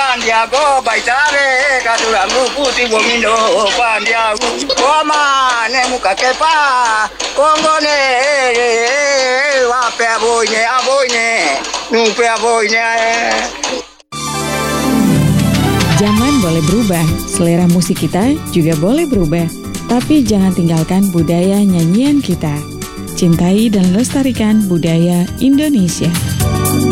Pandiago baitare kadurangu putih bomindo pandiago omane muka kepa kongone wape aboyne nupe aboyne. Zaman boleh berubah, selera musik kita juga boleh berubah. Tapi jangan tinggalkan budaya nyanyian kita. Cintai dan lestarikan budaya Indonesia.